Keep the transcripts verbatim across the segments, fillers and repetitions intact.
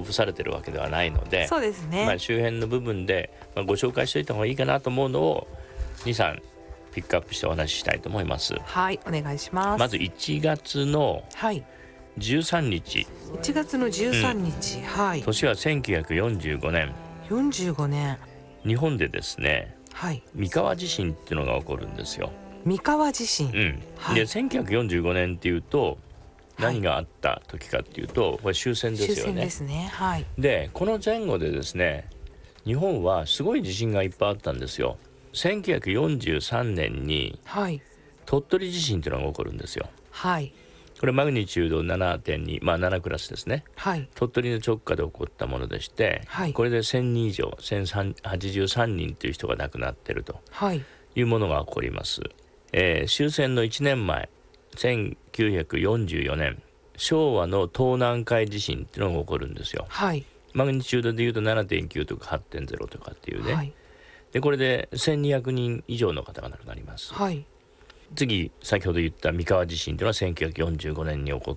付されてるわけではないので、 そうですね、 まあ、周辺の部分で、まあ、ご紹介しておいた方がいいかなと思うのをに、さんピックアップしてお話ししたいと思います。 はい、お願いします。 まずいちがつのじゅうさんにち、 はい、いちがつのじゅうさんにち、うん、はい、 年はせんきゅうひゃくよんじゅうごねん、 よんじゅうごねん、 日本でですね、 はい、 三河地震っていうのが起こるんですよ。 三河地震、 うんはい、 でせんきゅうひゃくよんじゅうごねんっていうと何があった時かっていうと、これ終戦ですよね。 終戦ですね、はい、 でこの前後でですね、日本はすごい地震がいっぱいあったんですよ。せんきゅうひゃくよんじゅうさんねんに鳥取地震っていうのが起こるんですよ。 はい、 これマグニチュード ななてんに、まあななクラスですね、 はい、 鳥取の直下で起こったものでして、 はい、 これでせんにん以上せんはちじゅうさんにんという人が亡くなっているというものが起こります。えー、終戦のいちねんまえせんきゅうひゃくよんじゅうよねん、昭和の東南海地震っていうのが起こるんですよ。 はい、 マグニチュードでいうと ななてんきゅう とか はってんゼロ とかっていうね、はい、でこれでせんにひゃくにん以上の方が亡くなります。はい、次先ほど言った三河地震というのはせんきゅうひゃくよんじゅうごねんに起こって、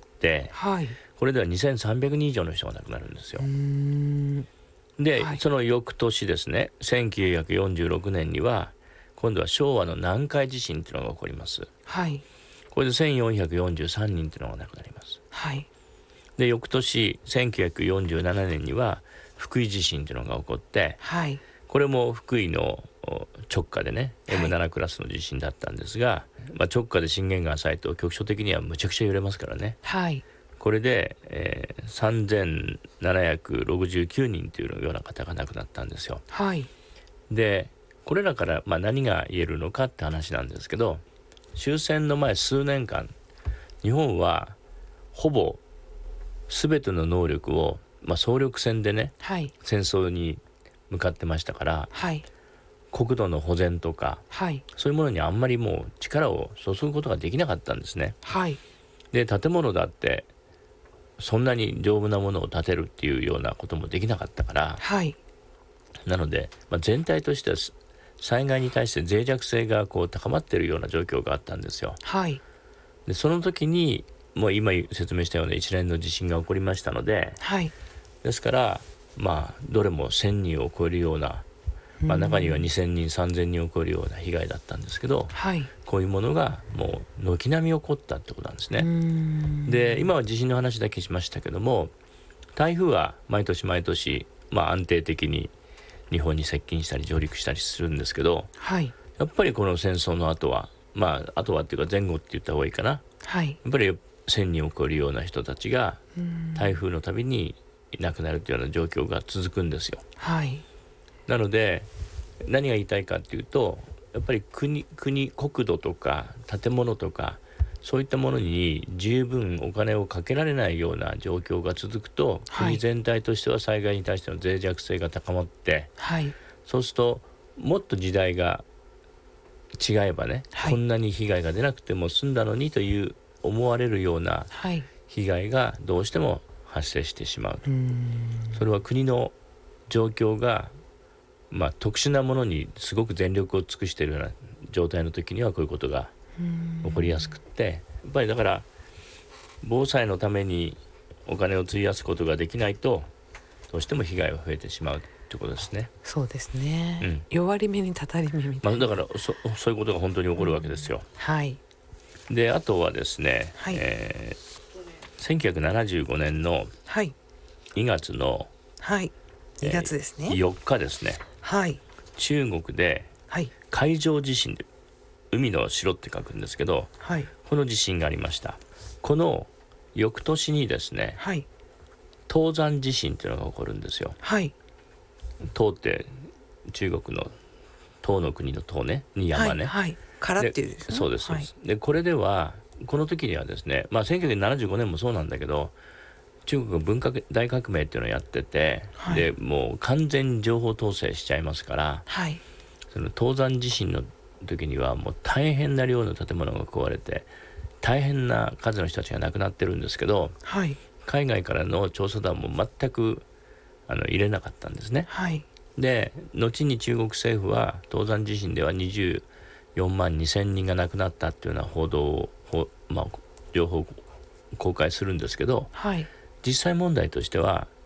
はい、これではにせんさんびゃくにん以上の人が亡くなるんですよ。うーんで、はい、その翌年ですね、せんきゅうひゃくよんじゅうろくねんには今度は昭和の南海地震というのが起こります。はい、これでせんよんひゃくよんじゅうさんにんというのが亡くなります。はい、で翌年せんきゅうひゃくよんじゅうななねんには福井地震というのが起こって、はい、これも福井の直下でね、はい、エムなな クラスの地震だったんですが、まあ、直下で震源が浅いと局所的にはむちゃくちゃ揺れますからね、はい、これで、えー、さんぜんななひゃくろくじゅうきゅうにんというような方が亡くなったんですよ。はい、でこれらから、まあ、何が言えるのかって話なんですけど、終戦の前数年間日本はほぼ全ての能力を、まあ、総力戦でね、はい、戦争に向かってましたから、はい、国土の保全とか、はい、そういうものにあんまりもう力を注ぐことができなかったんですね。はい、で建物だってそんなに丈夫なものを建てるっていうようなこともできなかったから、はい、なので、まあ、全体としては災害に対して脆弱性がこう高まっているような状況があったんですよ。はい、でその時にもう今説明したような一連の地震が起こりましたので、はい、ですからまあどれもせんにんを超えるような、まあ、中にはにせんにんさんぜんにんを超えるような被害だったんですけど、はい、こういうものがもう軒並み起こったってことなんですね。で今は地震の話だけしましたけども、台風は毎年毎年、まあ、安定的に日本に接近したり上陸したりするんですけど、はい、やっぱりこの戦争の後はまあ後はっていうか前後って言った方がいいかな、はい、やっぱりせんにんを超えるような人たちが台風のたびに亡くなるというような状況が続くんですよ。はい、なので何が言いたいかっていうと、やっぱり国、国、国土とか建物とかそういったものに十分お金をかけられないような状況が続くと、はい、国全体としては災害に対しての脆弱性が高まって、はい、そうするともっと時代が違えばね、はい、こんなに被害が出なくても済んだのにという思われるような被害がどうしても発生してしまうと、はい、それは国の状況が、まあ、特殊なものにすごく全力を尽くしているような状態の時にはこういうことが起こりやすくって、やっぱりだから防災のためにお金を費やすことができないとどうしても被害が増えてしまうということですね。 そうですね、うん、弱り目にたたり目みたいな、 まあ、だから そ, そういうことが本当に起こるわけですよ、うん、はい、であとはですね、はい、えー、せんきゅうひゃくななじゅうごねんのにがつの、はい、 にがつですね、 えー、よっかですね、はい、中国で海上地震で、海の城って書くんですけど、はい、この地震がありました。この翌年にですね、はい、東山地震というのが起こるんですよ。はい、東って中国の東の国の東ねに山ね、はいはい、 からっていうですね。 そうです、 はい、 でこれではこの時にはですね、まあ、せんきゅうひゃくななじゅうごねんもそうなんだけど、中国が文化大革命っていうのをやってて、はい、でもう完全に情報統制しちゃいますから、はい、その東山地震の時にはもう大変な量の建物が壊れて大変な数の人たちが亡くなってるんですけど、はい、海外からの調査団も全くあの入れなかったんですね。はい、で後に中国政府は東山地震ではにじゅうよんまんにせんにんが亡くなったっていうような報道を、まあ、情報を公開するんですけど、はい、実際問題としては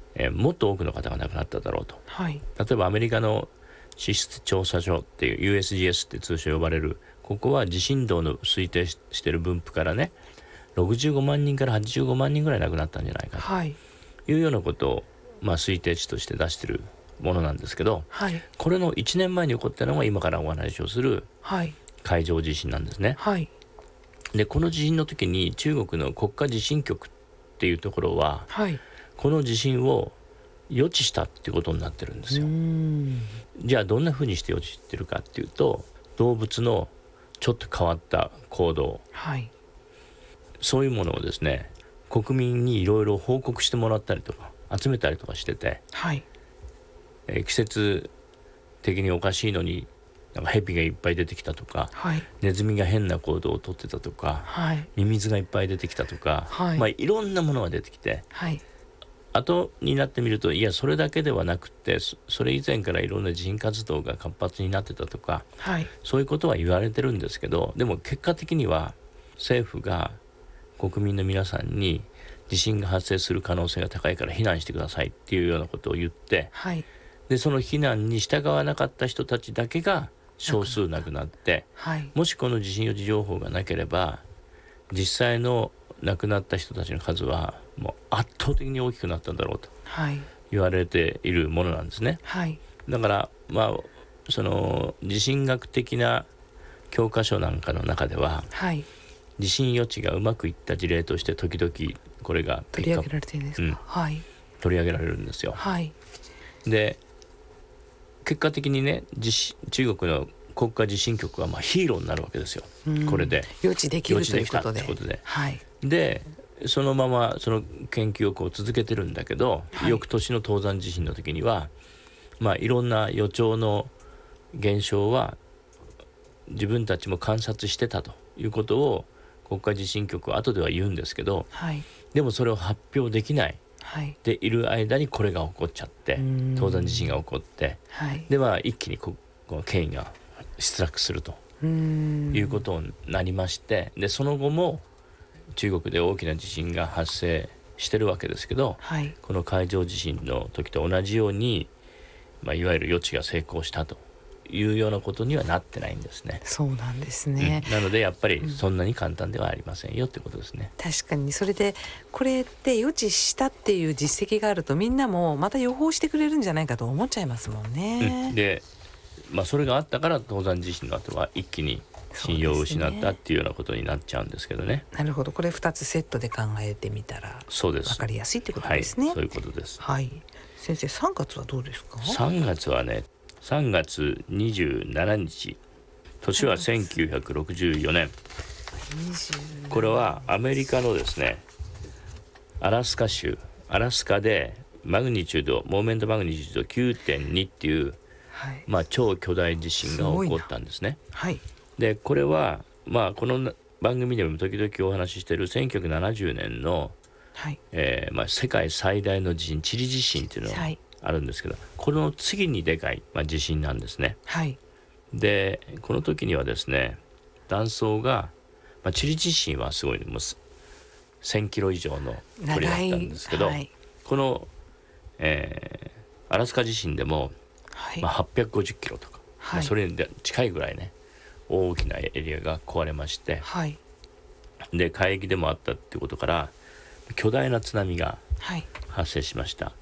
えー、もっと多くの方が亡くなっただろうと、 はい、 例えばアメリカの地質調査所っていう ユーエスジーエス って通称呼ばれる、ここは地震動の推定している分布からね、ろくじゅうごまんにんからはちじゅうごまんにんぐらい亡くなったんじゃないかというようなことを、まあ、推定値として出しているものなんですけど、 はい、 これのいちねんまえに起こったのが今からお話をする海上地震なんですね。 はい、 でこの地震の時に中国の国家地震局っていうところは、はい、この地震を予知したってことになってるんですよ。じゃあどんなふうにして予知してるかっていうと、動物のちょっと変わった行動、はい、そういうものをですね、国民にいろいろ報告してもらったりとか集めたりとかしてて、はい、えー、季節的におかしいのになんか蛇がいっぱい出てきたとか、はい、ネズミが変な行動をとってたとか、はい、ミミズがいっぱい出てきたとか、はい、まあ、いろんなものが出てきて、はい、後になってみると、いやそれだけではなくて、それ以前からいろんな地震活動が活発になってたとか、はい、そういうことは言われてるんですけど、でも結果的には政府が国民の皆さんに地震が発生する可能性が高いから避難してくださいっていうようなことを言って、はい、でその避難に従わなかった人たちだけが少数亡くなって、はい、もしこの地震予知情報がなければ実際の亡くなった人たちの数はもう圧倒的に大きくなったんだろうと言われているものなんですね。はい、だからまあその地震学的な教科書なんかの中では、はい、地震予知がうまくいった事例として時々これが取り上げられてるんですか、うん、はい、 取り上げられるんですよ。はい、で結果的にね、中国の国家地震局はまあヒーローになるわけですよ、うん、これで予知できるということで、 ことで、はい、でそのままその研究をこう続けてるんだけど、はい、翌年の東山地震の時には、まあ、いろんな予兆の現象は自分たちも観察してたということを国家地震局は後では言うんですけど、はい、でもそれを発表できない、はい、でいる間にこれが起こっちゃって、東山地震が起こって、はい、では一気にここの権威が失落するということになりまして、でその後も中国で大きな地震が発生してるわけですけど、はい、この海上地震の時と同じように、まあ、いわゆる予知が成功したというようなことにはなってないんですね。 そうなんですね、 うん、なのでやっぱりそんなに簡単ではありませんよってことですね、 うん、確かにそれでこれって予知したっていう実績があるとみんなもまた予報してくれるんじゃないかと思っちゃいますもんね、 うん、で、まあ、それがあったから東山地震の後は一気に信用を失ったっていうようなことになっちゃうんですけどね。 なるほど、これふたつセットで考えてみたら分かりやすいってことですね。 はい、そういうことです、 はい、先生さんがつはどうですか？ さんがつはね、さんがつにじゅうしちにち、年はせんきゅうひゃくろくじゅうよねん、これはアメリカのですねアラスカ州、アラスカでマグニチュードモーメントマグニチュード きゅうてんに っていう、はい、まあ、超巨大地震が起こったんですね。はい、でこれは、まあ、この番組でも時々お話ししているせんきゅうひゃくななじゅうねんの、はい、えーまあ、世界最大の地震、チリ地震っていうのがあるんですけど、はい、この次にでかい、まあ、地震なんですね。はい、でこの時にはですね断層が、まあ、チリ地震はすごいもうせんキロ以上の距離だったんですけど、はい、この、えー、アラスカ地震でも、はい、まあ、はっぴゃくごじゅっキロとか、はい、まあ、それに近いぐらいね大きなエリアが壊れまして、はい、で海域でもあったっていうことから巨大な津波が発生しました、はい、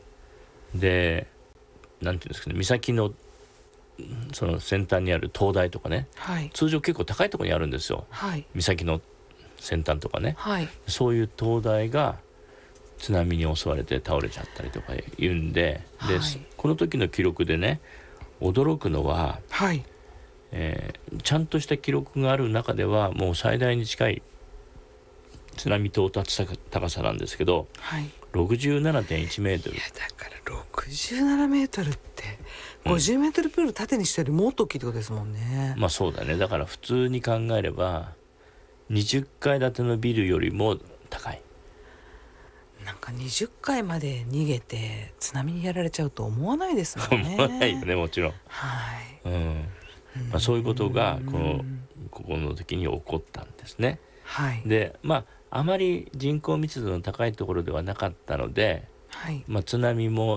でなんていうんですかね、岬のその先端にある灯台とかね、はい、通常結構高いところにあるんですよ、はい、岬の先端とかね、はい、そういう灯台が津波に襲われて倒れちゃったりとか言うんで、はい、でこの時の記録でね驚くのは、はい、えー、ちゃんとした記録がある中ではもう最大に近い津波到達高さなんですけど、はい、ろくじゅうななてんいちメートル。いやだからろくじゅうななメートルってごじゅうメートルプール縦にしてるもっと大きいってことですもんね、 うん、まあそうだね。だから普通に考えればにじゅっかい建てのビルよりも高い。 なんかにじゅっかいまで逃げて津波にやられちゃうと思わないですもんね。 思わないよね、もちろん。はい、うん、まあ、そういうことがこのここの時に起こったんですね。はい、でまああまり人口密度の高いところではなかったので、 はい、まあ、津波も